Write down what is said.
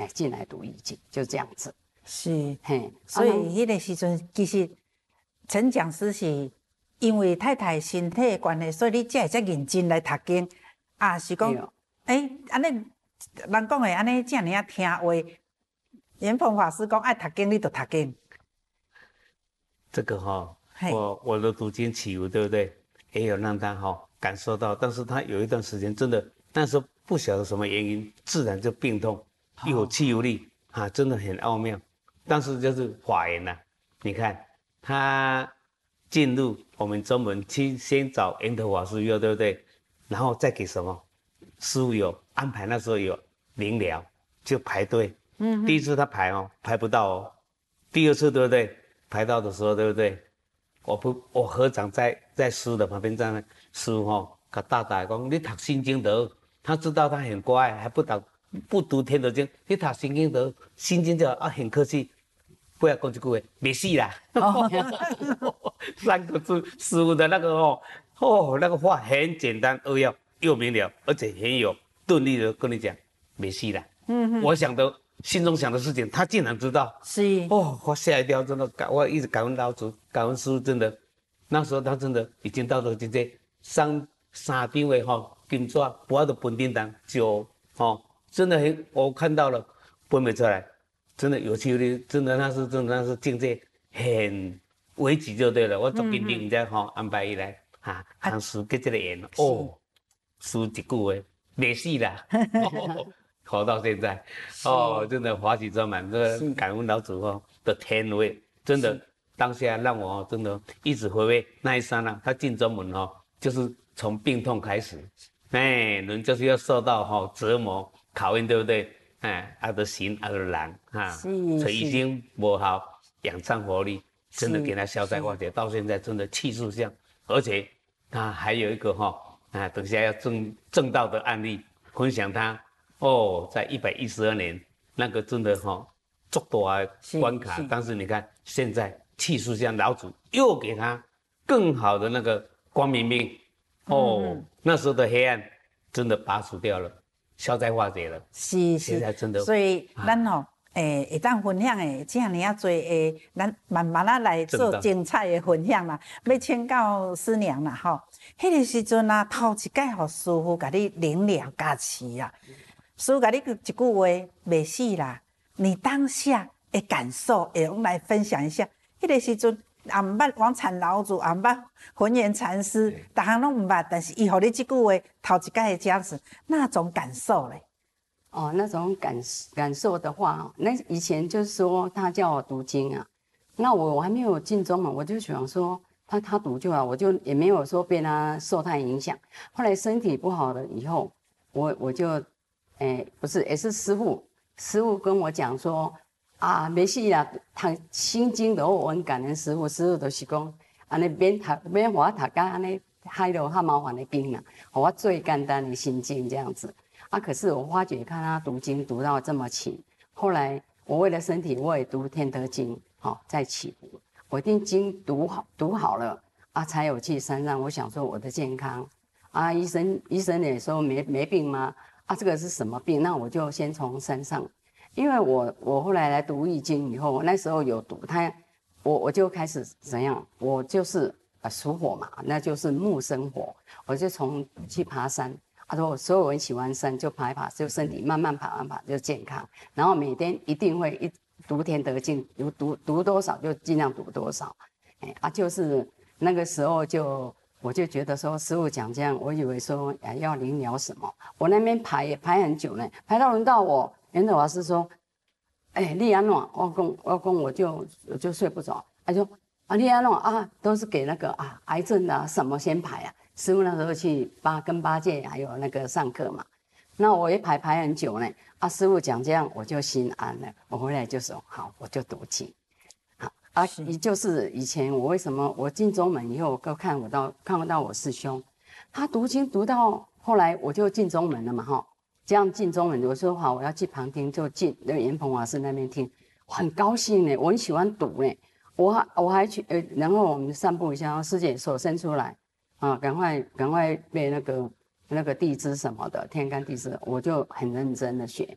进来读易经，就这样子。 是，嘿，所以迄个时阵，其实陈讲师是因为太太身体的关系，所以你才会遮认真来读经。啊，是讲，安尼人讲的安尼遮尔啊听话，圆峰法师讲爱读经，你就读经。 这个我的读经起舞，对不对？也有让他感受到，但是他有一段时间真的那时候不晓得什么原因，自然就病痛，又有气无力啊，真的很奥妙。但是就是法缘呐，你看他进入我们中门去，先找圆头法师药，对不对？然后再给什么？师父有安排，那时候有灵疗，就排队。第一次他排不到哦，第二次对不对？排到的时候对不对？我合掌在师的旁边站呢，师父跟大大讲，你读心经得，他知道他很乖，还不读天德经，你读心经得，心经就很客气，不要讲这句话，没事啦。3个字，师父的那个那个话很简单扼要又明了，而且很有顿力的跟你讲，没事啦。我心中想的事情，他竟然知道。 是我吓一跳，真的我一直感恩老祖，感恩师父，真的，那时候他真的已经到了这三张的金纸，我的本叮当就真的我看到了分不出来，真的有气力，真的那是境界很危急就对了。我做紧张在安排伊来看师结这个缘师一句话，没事啦。活到现在，真的法喜充满，这个感恩老祖的天威，真的当下让我真的一直回味那一刹那，他进中门就是从病痛开始，人就是要受到折磨考验，对不对？的心的人所以已经不好养伤活力，真的给他消灾化解，到现在真的气势像，而且他还有一个等下要正道的案例分享他。在112年，那个真的足大的关卡，但是你看现在气势像老祖又给他更好的那个光明命，那时候的黑暗真的拔除掉了，消灾化解了。 是， 现在真的， 所以咱会当分享的这样啊多咱慢慢来做精彩的分享啦。要请教师娘啦迄个时阵啊，头一届互师父甲你灵疗加持啊。师父甲你一句话，袂死啦！你当下的感受，我们来分享一下。迄个时阵，也毋捌王禅老祖，也毋捌浑元禅师，逐项拢毋捌，但是伊互你这句话，头一届的加持，那种感受嘞？ 那种感受的话，那以前就是说他叫我读经啊，那我还没有进宗门，我就想说他读就好，我就也没有说被他受他影响。后来身体不好了以后，我就。不是，也是师父跟我讲说没事啦，读心经的我很感恩师父就是讲，安尼免我读到安尼害了较麻烦的经啦，我最简单的心经这样子可是我发觉看他读经读到这么勤，后来我为了身体，我也读天德经，再起步，我一定经读好了才有去山上。我想说我的健康医生也说没病吗？这个是什么病？那我就先从山上，因为我后来来读易经以后，那时候有读我就开始怎样？我就是属火嘛，那就是木生火，我就去爬山所以我很喜欢山，就爬一爬，就身体慢慢爬就健康。然后每天一定会读天德经，读多少就尽量读多少。就是那个时候我就觉得说师父讲这样，我以为说要灵疗什么，我那边排很久呢，排到轮到我，圆头法师说，你安怎？我讲我就睡不着，他说你安怎都是给那个癌症的什么先排啊？师父那时候去跟八戒还有那个上课嘛，那我一排很久呢，师父讲这样我就心安了，我回来就说好，我就读经。就是以前我为什么我进宗门以后，我看不到我师兄，他读经读到后来我就进宗门了嘛这样进宗门，我说好我要去旁听，就进那个圆蓬法师那边听，我很高兴呢，我很喜欢读呢，我还去然后我们散步一下，师姐手伸出来赶快背那个地支什么的天干地支，我就很认真的学，